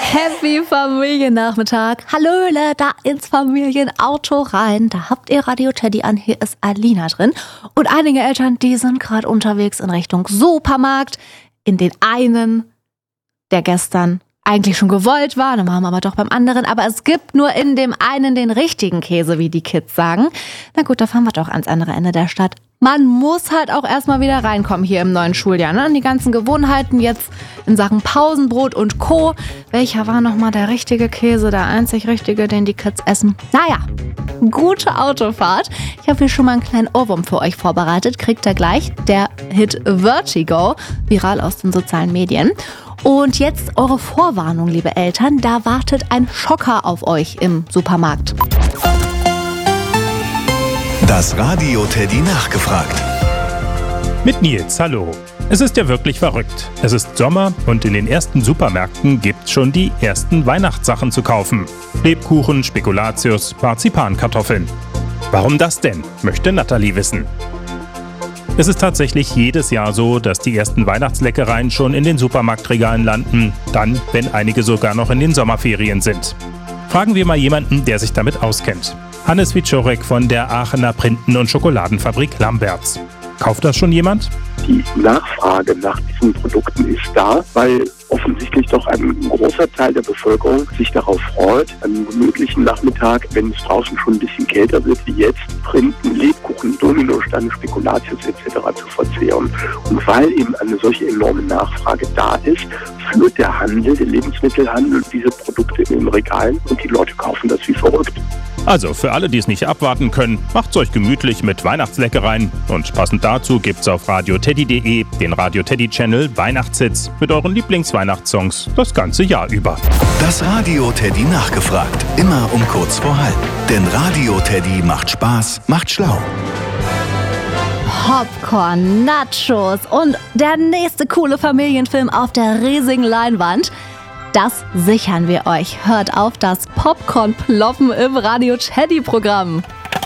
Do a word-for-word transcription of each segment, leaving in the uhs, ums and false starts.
Happy Familiennachmittag. Hallöle, da ins Familienauto rein. Da habt ihr Radio Teddy an. Hier ist Alina drin. Und einige Eltern, die sind gerade unterwegs in Richtung Supermarkt. In den einen, der gestern eigentlich schon gewollt war. Dann waren wir aber doch beim anderen. Aber es gibt nur in dem einen den richtigen Käse, wie die Kids sagen. Na gut, da fahren wir doch ans andere Ende der Stadt. Man muss halt auch erstmal wieder reinkommen hier im neuen Schuljahr. Ne? Die ganzen Gewohnheiten jetzt in Sachen Pausenbrot und Co. Welcher war nochmal der richtige Käse, der einzig richtige, den die Kids essen? Naja, gute Autofahrt. Ich habe hier schon mal einen kleinen Ohrwurm für euch vorbereitet. Kriegt ihr gleich. Der Hit Vertigo, viral aus den sozialen Medien. Und jetzt eure Vorwarnung, liebe Eltern. Da wartet ein Schocker auf euch im Supermarkt. Das Radio Teddy nachgefragt. Mit Nils, hallo. Es ist ja wirklich verrückt. Es ist Sommer und in den ersten Supermärkten gibt's schon die ersten Weihnachtssachen zu kaufen. Lebkuchen, Spekulatius, Marzipankartoffeln. Warum das denn, möchte Nathalie wissen. Es ist tatsächlich jedes Jahr so, dass die ersten Weihnachtsleckereien schon in den Supermarktregalen landen, dann, wenn einige sogar noch in den Sommerferien sind. Fragen wir mal jemanden, der sich damit auskennt. Hannes Wiczorek von der Aachener Printen- und Schokoladenfabrik Lamberts. Kauft das schon jemand? Die Nachfrage nach diesen Produkten ist da, weil offensichtlich doch ein großer Teil der Bevölkerung sich darauf freut, an einem gemütlichen Nachmittag, wenn es draußen schon ein bisschen kälter wird, wie jetzt, Printen, Lebkuchen, Dominosteine, Spekulatius et cetera zu verzehren. Und weil eben eine solche enorme Nachfrage da ist, führt der Handel, der Lebensmittelhandel, diese Produkte in den Regalen und die Leute kaufen das wie verrückt. Also für alle, die es nicht abwarten können, macht's euch gemütlich mit Weihnachtsleckereien. Und passend dazu gibt's auf radio teddy punkt de den Radio Teddy Channel Weihnachtshits mit euren Lieblingsweihnachtssongs das ganze Jahr über. Das Radio Teddy nachgefragt. Immer um kurz vor halb. Denn Radio Teddy macht Spaß, macht schlau. Popcorn, Nachos und der nächste coole Familienfilm auf der riesigen Leinwand. Das sichern wir euch. Hört auf das Popcorn-Ploppen im Radio Teddy-Programm.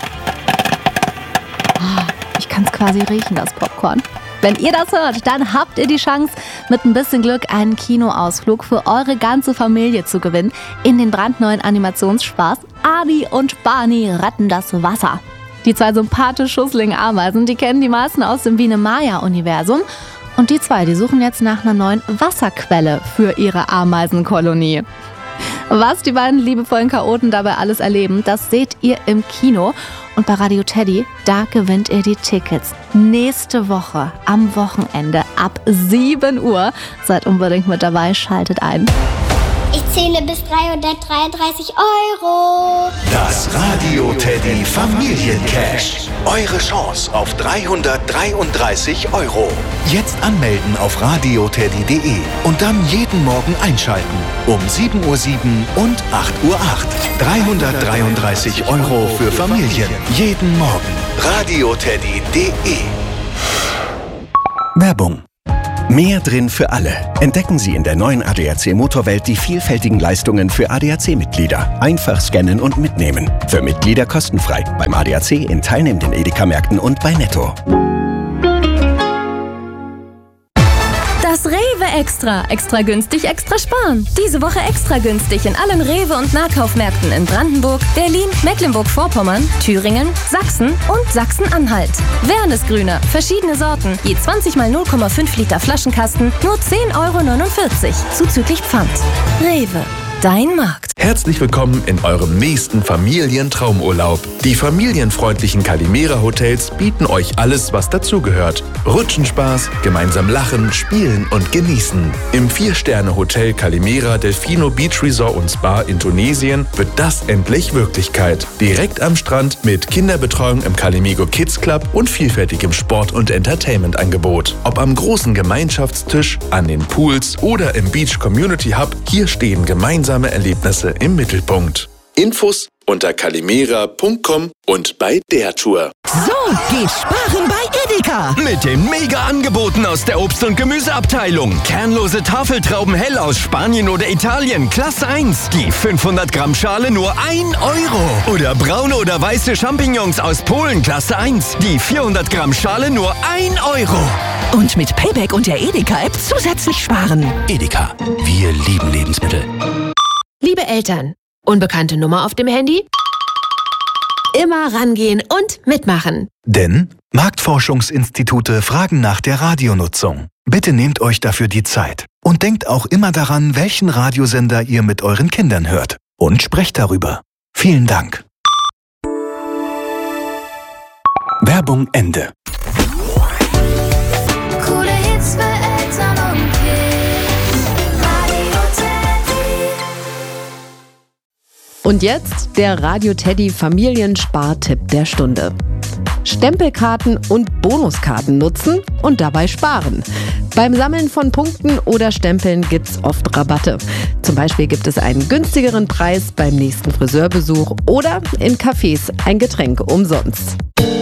Ich kann es quasi riechen, das Popcorn. Wenn ihr das hört, dann habt ihr die Chance, mit ein bisschen Glück einen Kinoausflug für eure ganze Familie zu gewinnen in den brandneuen Animationsspaß Adi und Barney retten das Wasser. Die zwei sympathisch schusseligen Ameisen, die kennen die meisten aus dem Biene-Maya-Universum. Und die zwei, die suchen jetzt nach einer neuen Wasserquelle für ihre Ameisenkolonie. Was die beiden liebevollen Chaoten dabei alles erleben, das seht ihr im Kino. Und bei Radio Teddy, da gewinnt ihr die Tickets. Nächste Woche am Wochenende ab sieben Uhr. Seid unbedingt mit dabei, schaltet ein. Ich zähle bis dreihundertdreiunddreißig Euro. Das Radio Teddy Familiencash. Eure Chance auf dreihundertdreiunddreißig Euro. Jetzt anmelden auf radio teddy punkt de und dann jeden Morgen einschalten. Um sieben Uhr sieben und acht Uhr acht. dreihundertdreiunddreißig Euro für Familien. Jeden Morgen. radio teddy punkt de. Werbung. Mehr drin für alle. Entdecken Sie in der neuen A D A C Motorwelt die vielfältigen Leistungen für A D A C-Mitglieder. Einfach scannen und mitnehmen. Für Mitglieder kostenfrei. Beim A D A C in teilnehmenden Edeka-Märkten und bei Netto. Das Rewe Extra. Extra günstig, extra sparen. Diese Woche extra günstig in allen Rewe- und Nahkaufmärkten in Brandenburg, Berlin, Mecklenburg-Vorpommern, Thüringen, Sachsen und Sachsen-Anhalt. Wernesgrüner, verschiedene Sorten, je zwanzig mal null Komma fünf Liter Flaschenkasten, nur zehn Euro neunundvierzig, zuzüglich Pfand. Rewe. Dein Markt. Herzlich willkommen in eurem nächsten Familientraumurlaub. Die familienfreundlichen Calimera Hotels bieten euch alles, was dazugehört. Rutschenspaß, gemeinsam lachen, spielen und genießen. Im Vier-Sterne-Hotel Calimera Delfino Beach Resort und Spa in Tunesien wird das endlich Wirklichkeit. Direkt am Strand mit Kinderbetreuung im Calimigo Kids Club und vielfältigem Sport- und Entertainment-Angebot. Ob am großen Gemeinschaftstisch, an den Pools oder im Beach Community Hub, hier stehen gemeinsame Erlebnisse im Mittelpunkt. Infos unter calimera punkt com und bei der Tour. So geht sparen bei Edeka. Mit den Mega-Angeboten aus der Obst- und Gemüseabteilung. Kernlose Tafeltrauben hell aus Spanien oder Italien, Klasse eins. Die fünfhundert Gramm Schale nur ein Euro. Oder braune oder weiße Champignons aus Polen, Klasse eins. Die vierhundert Gramm Schale nur ein Euro. Und mit Payback und der Edeka-App zusätzlich sparen. Edeka. Wir lieben Lebensmittel. Eltern. Unbekannte Nummer auf dem Handy? Immer rangehen und mitmachen. Denn Marktforschungsinstitute fragen nach der Radionutzung. Bitte nehmt euch dafür die Zeit. Und denkt auch immer daran, welchen Radiosender ihr mit euren Kindern hört. Und sprecht darüber. Vielen Dank. Werbung Ende. Coole Hits für Eltern und Kids. Radio Teddy. Und jetzt der Radio Teddy Familienspartipp der Stunde. Stempelkarten und Bonuskarten nutzen und dabei sparen. Beim Sammeln von Punkten oder Stempeln gibt's oft Rabatte. Zum Beispiel gibt es einen günstigeren Preis beim nächsten Friseurbesuch oder in Cafés ein Getränk umsonst.